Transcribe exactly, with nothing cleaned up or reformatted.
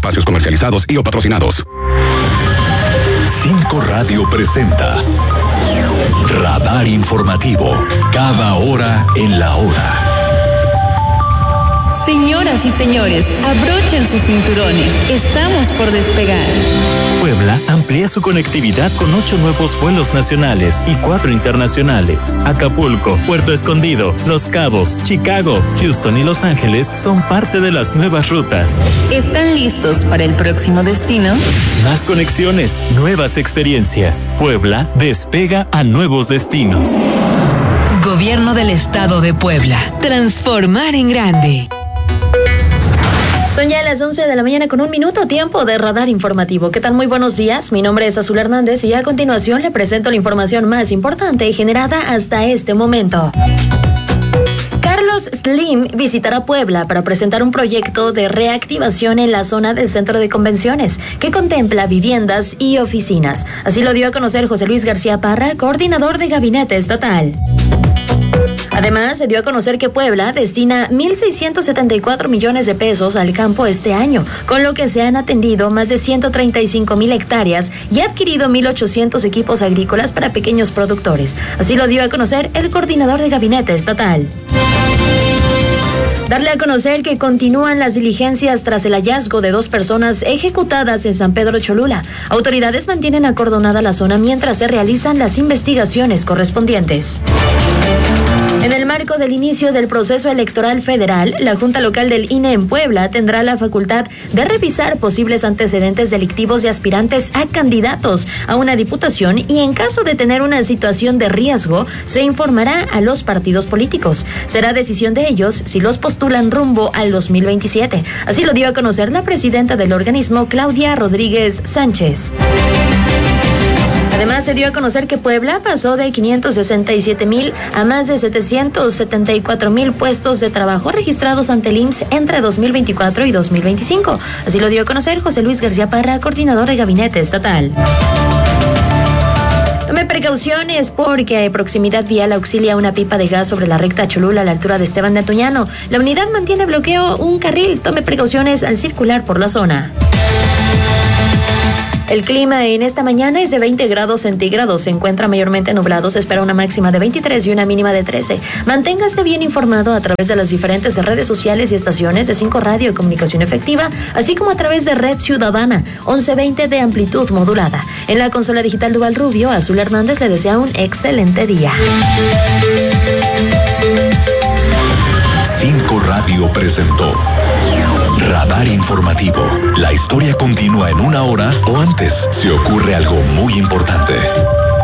espacios comercializados y o patrocinados. Cinco Radio presenta Radar Informativo, cada hora en la hora. Señoras y señores, abrochen sus cinturones. Estamos por despegar. Puebla amplía su conectividad con ocho nuevos vuelos nacionales y cuatro internacionales. Acapulco, Puerto Escondido, Los Cabos, Chicago, Houston y Los Ángeles son parte de las nuevas rutas. ¿Están listos para el próximo destino? Más conexiones, nuevas experiencias. Puebla despega a nuevos destinos. Gobierno del Estado de Puebla. Transformar en grande. Son ya las once de la mañana con un minuto, tiempo de Radar Informativo. ¿Qué tal? Muy buenos días. Mi nombre es Azul Hernández y a continuación le presento la información más importante generada hasta este momento. Carlos Slim visitará Puebla para presentar un proyecto de reactivación en la zona del centro de convenciones que contempla viviendas y oficinas. Así lo dio a conocer José Luis García Parra, coordinador de Gabinete Estatal. Además, se dio a conocer que Puebla destina mil seiscientos setenta y cuatro millones de pesos al campo este año, con lo que se han atendido más de ciento treinta y cinco mil hectáreas y adquirido mil ochocientos equipos agrícolas para pequeños productores. Así lo dio a conocer el coordinador de Gabinete Estatal. Darle a conocer que continúan las diligencias tras el hallazgo de dos personas ejecutadas en San Pedro Cholula. Autoridades mantienen acordonada la zona mientras se realizan las investigaciones correspondientes. En el marco del inicio del proceso electoral federal, la Junta Local del I N E en Puebla tendrá la facultad de revisar posibles antecedentes delictivos de aspirantes a candidatos a una diputación y en caso de tener una situación de riesgo, se informará a los partidos políticos. Será decisión de ellos si los postulan rumbo al dos mil veintisiete. Así lo dio a conocer la presidenta del organismo, Claudia Rodríguez Sánchez. Además, se dio a conocer que Puebla pasó de quinientos sesenta y siete mil a más de setecientos setenta y cuatro mil puestos de trabajo registrados ante el I M S S entre dos mil veinticuatro y dos mil veinticinco. Así lo dio a conocer José Luis García Parra, coordinador de Gabinete Estatal. Tome precauciones porque a proximidad vial auxilia una pipa de gas sobre la recta Cholula a la altura de Esteban de Antuñano. La unidad mantiene bloqueo un carril. Tome precauciones al circular por la zona. El clima en esta mañana es de veinte grados centígrados, se encuentra mayormente nublado, se espera una máxima de veintitrés y una mínima de trece. Manténgase bien informado a través de las diferentes redes sociales y estaciones de cinco Radio y Comunicación Efectiva, así como a través de Red Ciudadana, once veinte de amplitud modulada. En la consola digital Duval Rubio, Azul Hernández le desea un excelente día. cinco Radio presentó Radar Informativo. La historia continúa en una hora o antes si ocurre algo muy importante.